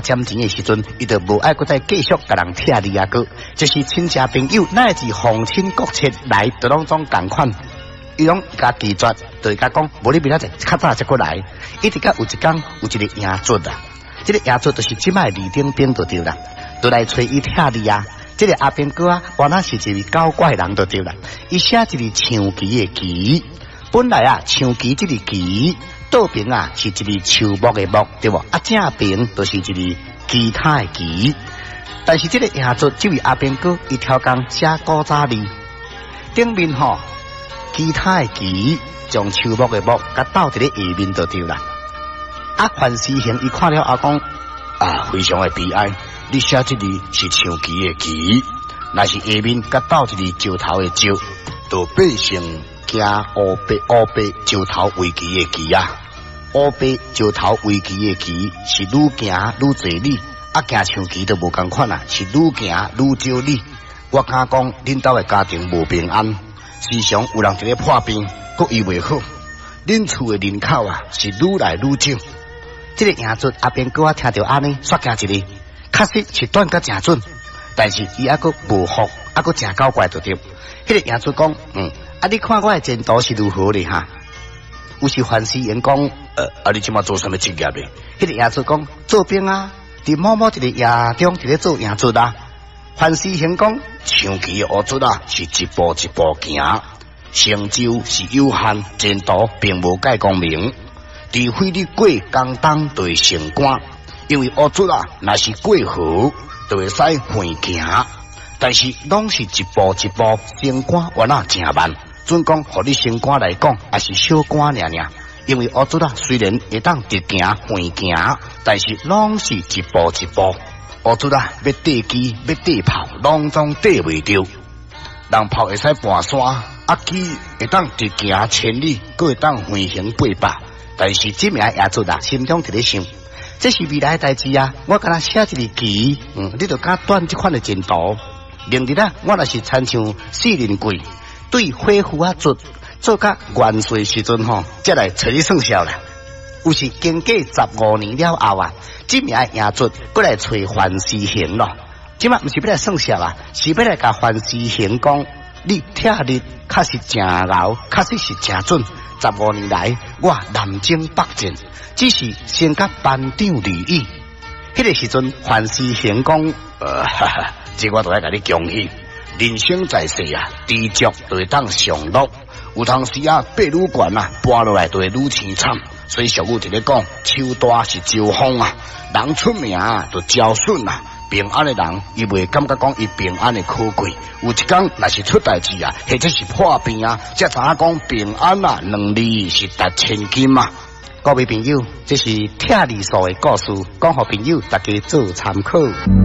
占钱的时阵，伊就无爱搁再继续甲人拆利啊个，就是亲戚朋友乃至皇亲国戚来，都拢总共款。伊拢甲拒绝，就甲讲，无你明仔载较早才过来，一直甲有一天有一个赢卒啊，这个赢卒就是即摆李丁兵就对啦，就来找伊拆利啊。这个阿兵哥啊，原来是一个搞怪人就对啦，伊写一个象棋的棋，本来啊象棋这个棋。倒边啊是一个树木的木，对不？啊正边就是一个其他的其。但是这个赢卒这位阿兵哥，伊挑工写古早字，顶面吼其他的其，将树木的木甲倒伫咧下面就对啦。啊范思行伊看了讲啊，非常的悲哀，你写这个是象棋的棋，那是下面甲倒一个石头的石，就变成惊乌白石头围棋的棋啊。乌白石头围棋的棋是愈行愈侪理，啊行象棋都无共款啊，是愈行愈少理。我敢讲，恁兜的家庭无平安，时常有人伫咧破病，佫医袂好。恁厝的人口啊是愈来愈少。这个赢卒阿兵哥啊听到安尼，煞惊一个，确实是断甲真准，但是伊还佫无服，还佫真搞怪就对。迄个赢卒讲，啊你看我的前途是如何咧哈？有时范思言讲，你即马做什么职业咧？迄个赢卒讲做兵啊，伫某某一个夜中伫咧做赢卒啊。范思言讲，象棋的学卒啊，是一步一步行，成就是有限，前途并无介光明。除非你过江东就会成官，因为学卒啊，若是过河就会使横行，但是拢是一步一步升官，原来真慢。准讲，互你升官来讲，也是小官尔尔。因为学卒啊，虽然会当直行、横行，但是拢是一步一步。学卒啊，要缀机、要缀炮，拢总缀袂着。人炮会使搬山，啊机会当直行千里，佫会当横行800。但是这名赢卒啊，心中伫咧想，这是未来的代志啊！我敢若写一个棋，你就敢断这款的前途。明日啊，我若是参像四人贵。对恢复啊做甲元岁时阵吼，才来找你算数啦。有时经过15年了后啊，这名赢卒过来找范思行咯。即马毋是要来算数啊，是要来甲范思行讲，你听日确实真熬，确实是真准。15年来，我南征北战，只是先甲班长而已。迄个时阵，范思行讲，这我都要甲你恭喜。人生在世啊，知足就会当上路，有当时啊，爬愈悬啊，搬落来就会愈凄惨。所以俗语就咧讲，手大是招风啊，人出名啊就招损啊。平安的人，伊袂感觉讲伊平安的可贵。有一天若是出代志啊，或者是破病啊，才知影讲平安啊2字是值千金啊。各位朋友，这是拆字数的故事，讲互朋友大家做参考。